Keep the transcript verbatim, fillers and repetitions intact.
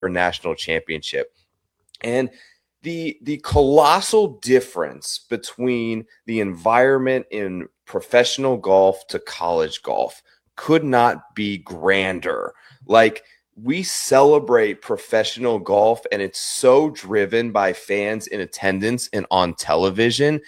national championship. And the the colossal difference between the environment in professional golf to college golf could not be grander. Like, we celebrate professional golf, and it's so driven by fans in attendance and on television.